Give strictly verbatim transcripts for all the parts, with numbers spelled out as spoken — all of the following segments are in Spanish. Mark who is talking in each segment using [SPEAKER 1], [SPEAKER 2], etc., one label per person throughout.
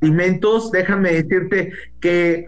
[SPEAKER 1] alimentos, déjame decirte que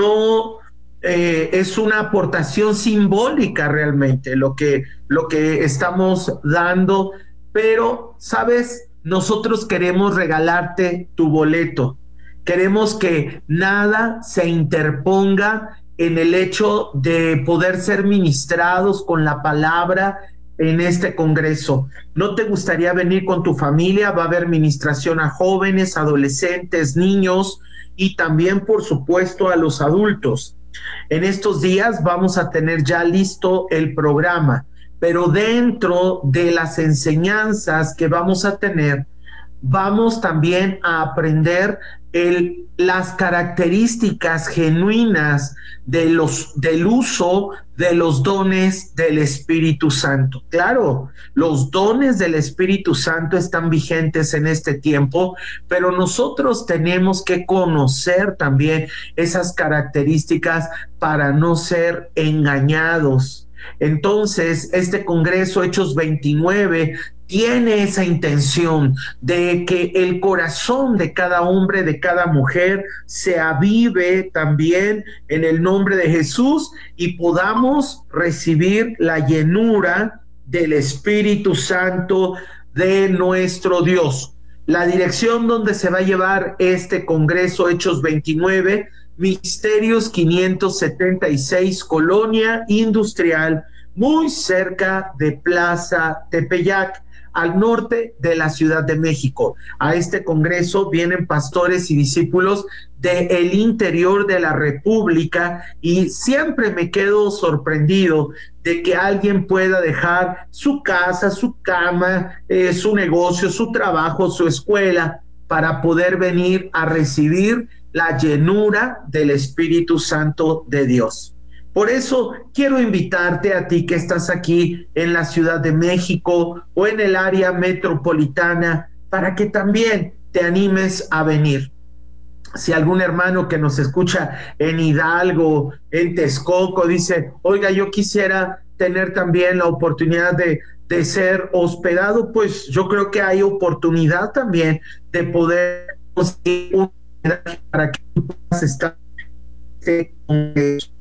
[SPEAKER 1] no eh, es una aportación simbólica realmente lo que, lo que estamos dando, pero, ¿sabes? Nosotros queremos regalarte tu boleto. Queremos que nada se interponga en el hecho de poder ser ministrados con la palabra en este congreso. ¿No te gustaría venir con tu familia? Va a haber ministración a jóvenes, adolescentes, niños y también, por supuesto, a los adultos. En estos días vamos a tener ya listo el programa, pero dentro de las enseñanzas que vamos a tener, vamos también a aprender el, las características genuinas de los, del uso de los dones del Espíritu Santo. Claro, los dones del Espíritu Santo están vigentes en este tiempo, pero nosotros tenemos que conocer también esas características para no ser engañados. Entonces, este Congreso Hechos veintinueve tiene esa intención de que el corazón de cada hombre, de cada mujer, se avive también en el nombre de Jesús y podamos recibir la llenura del Espíritu Santo de nuestro Dios. La dirección donde se va a llevar este Congreso Hechos veintinueve, Misterios quinientos setenta y seis, Colonia Industrial, muy cerca de Plaza Tepeyac, al norte de la Ciudad de México. A este congreso vienen pastores y discípulos del interior de la República y siempre me quedo sorprendido de que alguien pueda dejar su casa, su cama, eh, su negocio, su trabajo, su escuela, para poder venir a recibir la llenura del Espíritu Santo de Dios. Por eso quiero invitarte a ti que estás aquí en la Ciudad de México o en el área metropolitana para que también te animes a venir. Si algún hermano que nos escucha en Hidalgo, en Texcoco, dice, oiga, yo quisiera tener también la oportunidad de, de ser hospedado, pues yo creo que hay oportunidad también de poder conseguir un para que tú puedas estar en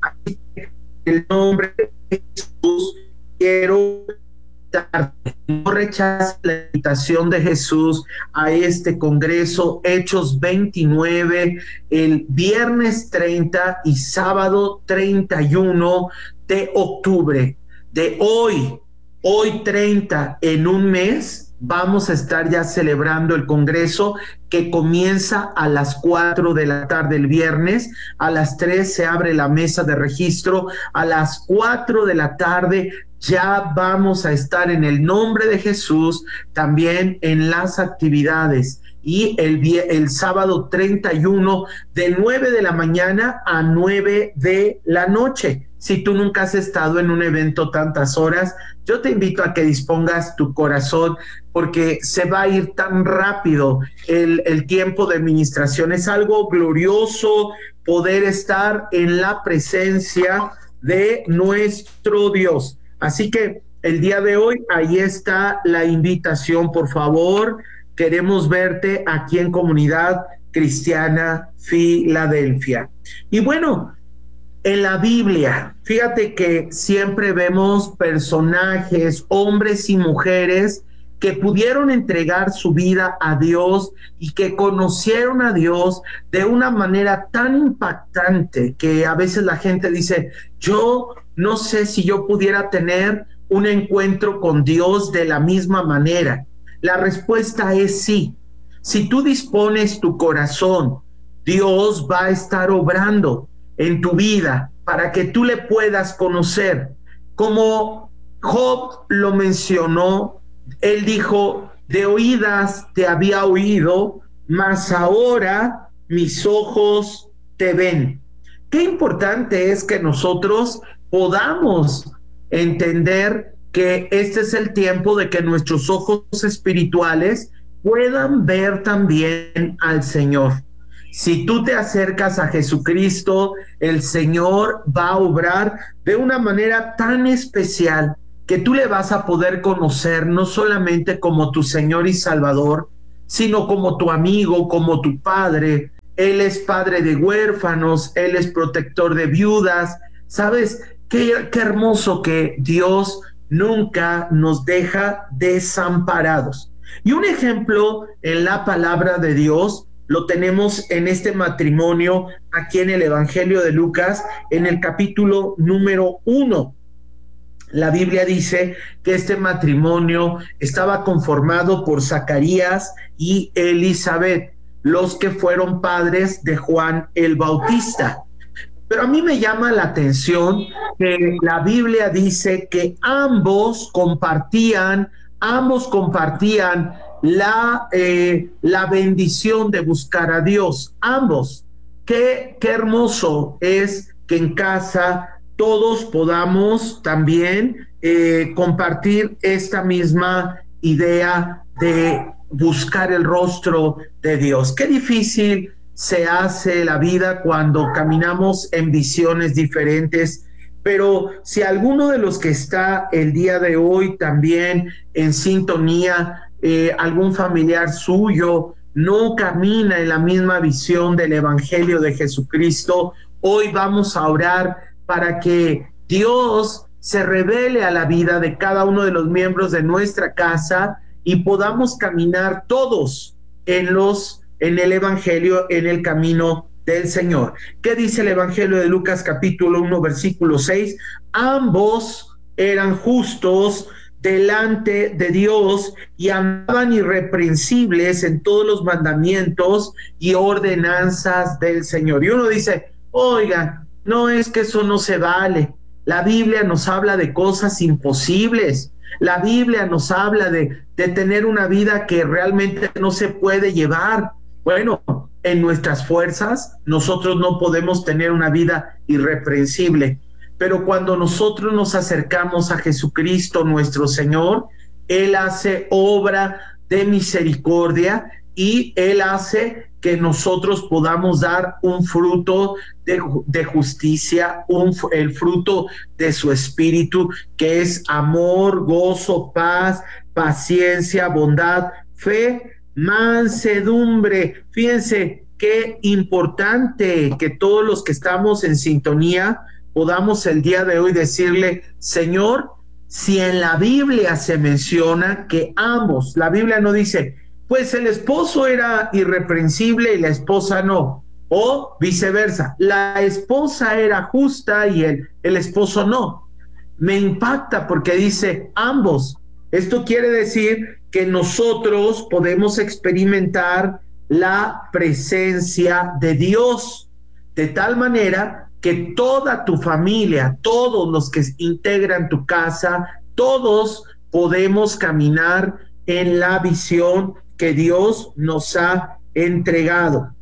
[SPEAKER 1] el nombre de Jesús. Quiero invitarte, no rechaces la invitación de Jesús a este congreso Hechos veintinueve, el viernes treinta y sábado treinta y uno de octubre. De hoy, hoy treinta, en un mes, vamos a estar ya celebrando el congreso que comienza a las cuatro de la tarde el viernes, a las tres se abre la mesa de registro, a las cuatro de la tarde ya vamos a estar en el nombre de Jesús también en las actividades. Y el, el sábado treinta y uno de nueve de la mañana a nueve de la noche. Si tú nunca has estado en un evento tantas horas, yo te invito a que dispongas tu corazón porque se va a ir tan rápido el, el tiempo de administración. Es algo glorioso poder estar en la presencia de nuestro Dios. Así que el día de hoy, ahí está la invitación, por favor. Queremos verte aquí en Comunidad Cristiana Filadelfia. Y bueno, en la Biblia, fíjate que siempre vemos personajes, hombres y mujeres, que pudieron entregar su vida a Dios y que conocieron a Dios de una manera tan impactante que a veces la gente dice, yo no sé si yo pudiera tener un encuentro con Dios de la misma manera. La respuesta es sí. Si tú dispones tu corazón, Dios va a estar obrando en tu vida para que tú le puedas conocer. Como Job lo mencionó, él dijo, de oídas te había oído, mas ahora mis ojos te ven. Qué importante es que nosotros podamos entender que este es el tiempo de que nuestros ojos espirituales puedan ver también al Señor. Si tú te acercas a Jesucristo, el Señor va a obrar de una manera tan especial que tú le vas a poder conocer no solamente como tu Señor y Salvador, sino como tu amigo, como tu Padre, Él es padre de huérfanos, Él es protector de viudas. ¿Sabes qué, qué hermoso que Dios nunca nos deja desamparados? Y un ejemplo en la palabra de Dios lo tenemos en este matrimonio aquí en el Evangelio de Lucas, en el capítulo número uno. La Biblia dice que este matrimonio estaba conformado por Zacarías y Elizabeth, los que fueron padres de Juan el Bautista. Pero a mí me llama la atención que la Biblia dice que ambos compartían, ambos compartían la, eh, la bendición de buscar a Dios. Ambos. Qué, qué hermoso es que en casa todos podamos también eh, compartir esta misma idea de buscar el rostro de Dios. Qué difícil se hace la vida cuando caminamos en visiones diferentes, pero si alguno de los que está el día de hoy también en sintonía, eh, algún familiar suyo no camina en la misma visión del Evangelio de Jesucristo, hoy vamos a orar para que Dios se revele a la vida de cada uno de los miembros de nuestra casa y podamos caminar todos en los en el Evangelio, en el camino del Señor. ¿Qué dice el Evangelio de Lucas capítulo uno, versículo seis? Ambos eran justos delante de Dios y andaban irreprensibles en todos los mandamientos y ordenanzas del Señor. Y uno dice, oiga, no es que eso no se vale. La Biblia nos habla de cosas imposibles. La Biblia nos habla de, de tener una vida que realmente no se puede llevar. Bueno, en nuestras fuerzas nosotros no podemos tener una vida irreprensible, pero cuando nosotros nos acercamos a Jesucristo nuestro Señor, Él hace obra de misericordia y Él hace que nosotros podamos dar un fruto de, de justicia, un, el fruto de su espíritu, que es amor, gozo, paz, paciencia, bondad, fe, mansedumbre. Fíjense qué importante que todos los que estamos en sintonía podamos el día de hoy decirle, Señor, si en la Biblia se menciona que ambos, la Biblia no dice, pues el esposo era irreprensible y la esposa no, o viceversa, la esposa era justa y el, el esposo no. Me impacta porque dice ambos. Esto quiere decir que nosotros podemos experimentar la presencia de Dios, de tal manera que toda tu familia, todos los que integran tu casa, todos podemos caminar en la visión que Dios nos ha entregado.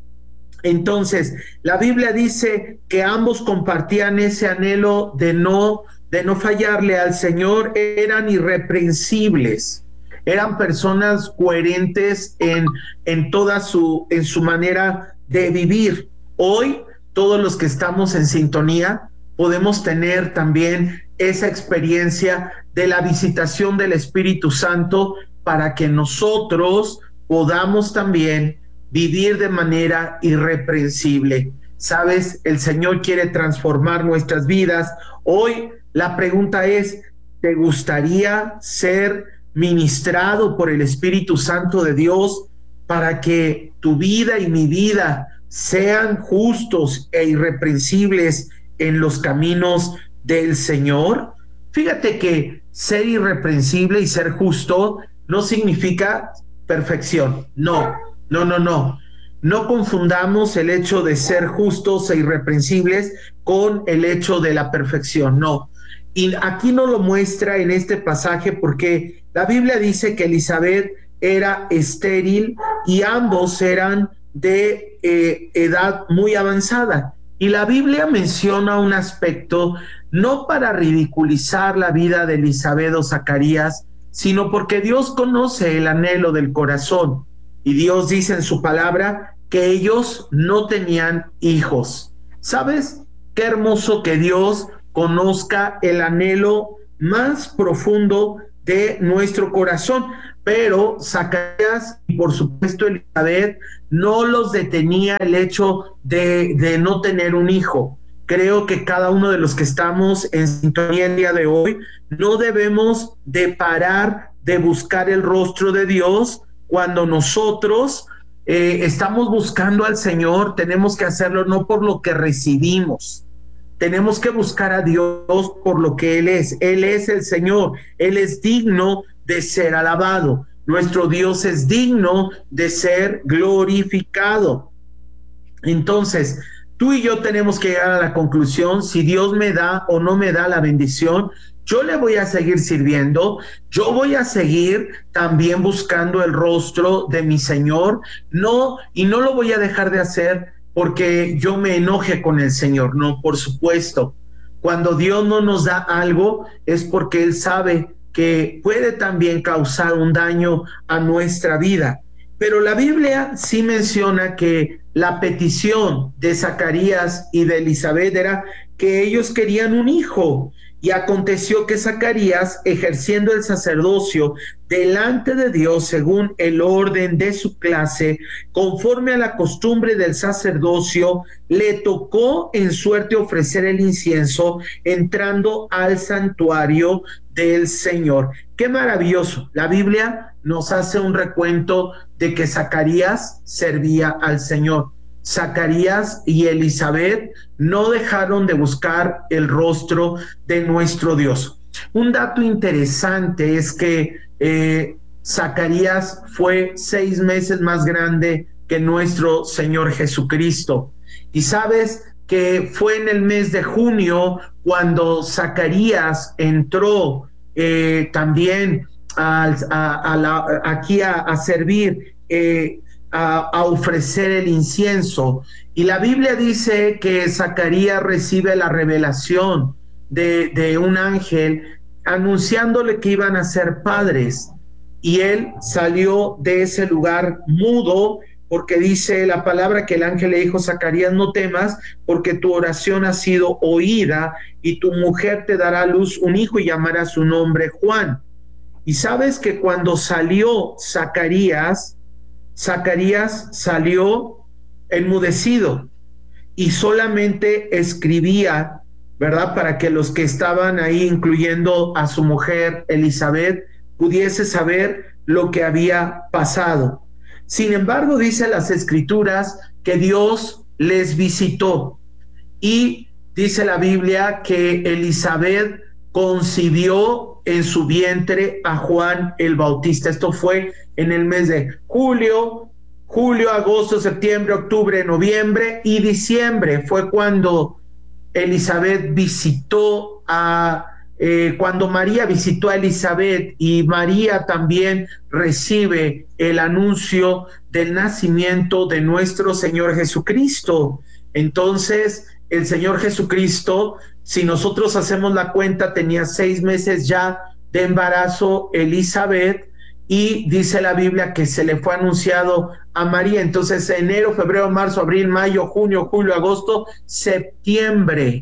[SPEAKER 1] Entonces, la Biblia dice que ambos compartían ese anhelo de no, de no fallarle al Señor, eran irreprensibles, eran personas coherentes en, en toda su, en su manera de vivir. Hoy, todos los que estamos en sintonía, podemos tener también esa experiencia de la visitación del Espíritu Santo para que nosotros podamos también vivir de manera irreprensible. Sabes, el Señor quiere transformar nuestras vidas. Hoy la pregunta es, ¿te gustaría ser ministrado por el Espíritu Santo de Dios para que tu vida y mi vida sean justos e irreprensibles en los caminos del Señor? Fíjate que ser irreprensible y ser justo no significa perfección. No, no, no, no. No confundamos el hecho de ser justos e irreprensibles con el hecho de la perfección, no. Y aquí no lo muestra en este pasaje porque la Biblia dice que Elizabeth era estéril y ambos eran de eh, edad muy avanzada. Y la Biblia menciona un aspecto no para ridiculizar la vida de Elizabeth o Zacarías, sino porque Dios conoce el anhelo del corazón. Y Dios dice en su palabra que ellos no tenían hijos. ¿Sabes? Qué hermoso que Dios conozca el anhelo más profundo de nuestro corazón. pero Zacarías y por supuesto Elizabeth no los detenía el hecho de, de no tener un hijo. Creo que cada uno de los que estamos en sintonía el día de hoy no debemos de parar de buscar el rostro de Dios cuando nosotros eh, estamos buscando al Señor. Tenemos que hacerlo no por lo que recibimos, tenemos que buscar a Dios por lo que Él es. Él es el Señor, Él es digno de ser alabado. Nuestro Dios es digno de ser glorificado. Entonces, tú y yo tenemos que llegar a la conclusión: si Dios me da o no me da la bendición, yo le voy a seguir sirviendo, yo voy a seguir también buscando el rostro de mi Señor, no, y no lo voy a dejar de hacer porque yo me enoje con el Señor. No, por supuesto. Cuando Dios no nos da algo es porque Él sabe que puede también causar un daño a nuestra vida. Pero la Biblia sí menciona que la petición de Zacarías y de Elizabeth era que ellos querían un hijo. Y aconteció que Zacarías, ejerciendo el sacerdocio delante de Dios según el orden de su clase, conforme a la costumbre del sacerdocio, le tocó en suerte ofrecer el incienso entrando al santuario del Señor. ¡Qué maravilloso! La Biblia nos hace un recuento de que Zacarías servía al Señor. Zacarías y Elizabeth no dejaron de buscar el rostro de nuestro Dios. Un dato interesante es que eh, Zacarías fue seis meses más grande que nuestro Señor Jesucristo. Y sabes que fue en el mes de junio cuando Zacarías entró eh, también a, a, a la, aquí a, a servir eh, A, a ofrecer el incienso. Y la Biblia dice que Zacarías recibe la revelación de, de un ángel anunciándole que iban a ser padres, y él salió de ese lugar mudo, porque dice la palabra que el ángel le dijo: Zacarías, no temas, porque tu oración ha sido oída, y tu mujer te dará a luz un hijo y llamará su nombre Juan. Y sabes que cuando salió Zacarías, Zacarías salió enmudecido y solamente escribía, ¿verdad?, para que los que estaban ahí, incluyendo a su mujer Elizabeth, pudiese saber lo que había pasado. Sin embargo, dice las Escrituras que Dios les visitó, y dice la Biblia que Elizabeth concibió en su vientre a Juan el Bautista. Esto fue en el mes de julio, julio, agosto, septiembre, octubre, noviembre y diciembre. Fue cuando Elizabeth visitó a, eh, cuando María visitó a Elizabeth, y María también recibe el anuncio del nacimiento de nuestro Señor Jesucristo. Entonces, el Señor Jesucristo, si nosotros hacemos la cuenta, tenía seis meses ya de embarazo Elizabeth, y dice la Biblia que se le fue anunciado a María. Entonces, enero, febrero, marzo, abril, mayo, junio, julio, agosto, septiembre.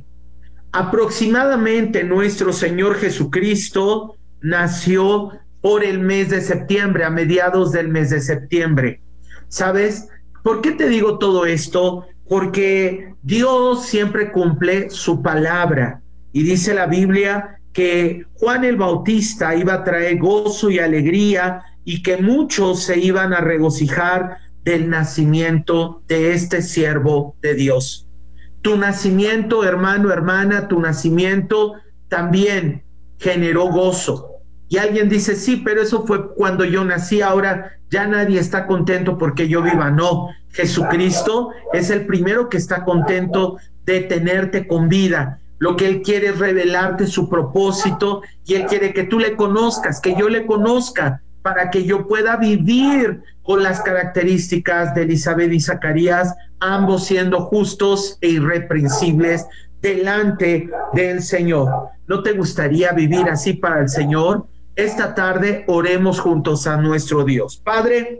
[SPEAKER 1] Aproximadamente nuestro Señor Jesucristo nació por el mes de septiembre, a mediados del mes de septiembre. ¿Sabes? ¿Por qué te digo todo esto? Porque Dios siempre cumple su palabra, y dice la Biblia que Juan el Bautista iba a traer gozo y alegría, y que muchos se iban a regocijar del nacimiento de este siervo de Dios. Tu nacimiento, hermano, hermana, tu nacimiento también generó gozo. Y alguien dice: sí, pero eso fue cuando yo nací, ahora ya nadie está contento porque yo viva. No, Jesucristo es el primero que está contento de tenerte con vida. Lo que Él quiere es revelarte su propósito, y Él quiere que tú le conozcas, que yo le conozca, para que yo pueda vivir con las características de Elizabeth y Zacarías, ambos siendo justos e irreprensibles delante del Señor. ¿No te gustaría vivir así para el Señor? Esta tarde oremos juntos a nuestro Dios. Padre,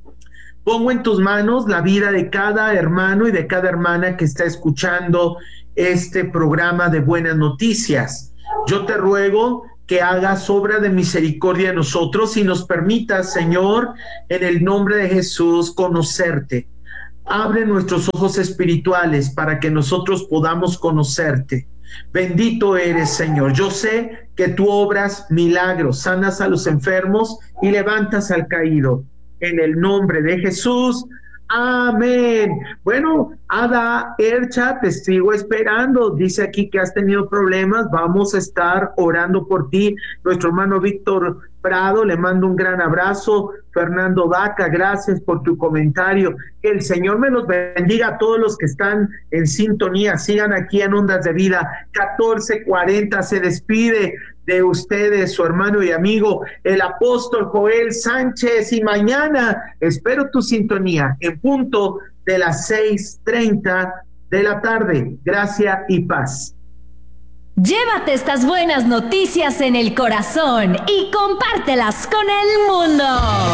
[SPEAKER 1] pongo en tus manos la vida de cada hermano y de cada hermana que está escuchando este programa de Buenas Noticias. Yo te ruego que hagas obra de misericordia en nosotros y nos permitas, Señor, en el nombre de Jesús, conocerte. Abre nuestros ojos espirituales para que nosotros podamos conocerte. Bendito eres, Señor. Yo sé que tú obras milagros, sanas a los enfermos y levantas al caído. En el nombre de Jesús. Amén. Bueno, Ada Ercha, te sigo esperando. Dice aquí que has tenido problemas. Vamos a estar orando por ti. Nuestro hermano Víctor Prado, le mando un gran abrazo. Fernando Vaca, gracias por tu comentario. Que el Señor me los bendiga a todos los que están en sintonía. Sigan aquí en Ondas de Vida. catorce cuarenta se despide de ustedes, su hermano y amigo, el apóstol Joel Sánchez. Y mañana espero tu sintonía en punto de las seis treinta de la tarde. Gracia y paz.
[SPEAKER 2] Llévate estas buenas noticias en el corazón y compártelas con el mundo.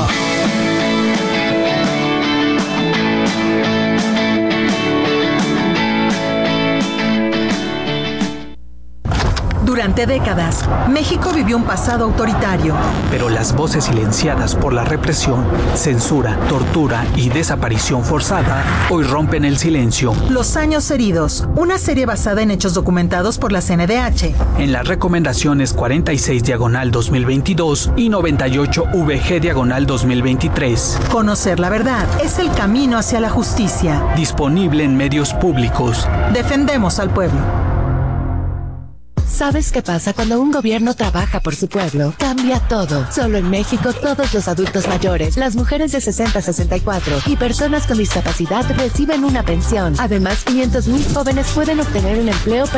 [SPEAKER 3] Durante décadas, México vivió un pasado autoritario.
[SPEAKER 4] Pero las voces silenciadas por la represión, censura, tortura y desaparición forzada hoy rompen el silencio.
[SPEAKER 3] Los años heridos, una serie basada en hechos documentados por la C N D H.
[SPEAKER 4] En las recomendaciones cuarenta y seis diagonal dos mil veintidós y noventa y ocho V G diagonal dos mil veintitrés.
[SPEAKER 3] Conocer la verdad es el camino hacia la justicia.
[SPEAKER 4] Disponible en medios públicos.
[SPEAKER 3] Defendemos al pueblo.
[SPEAKER 5] ¿Sabes qué pasa cuando un gobierno trabaja por su pueblo? Cambia todo. Solo en México, todos los adultos mayores, las mujeres de sesenta a sesenta y cuatro y personas con discapacidad reciben una pensión. Además, quinientos mil jóvenes pueden obtener un empleo para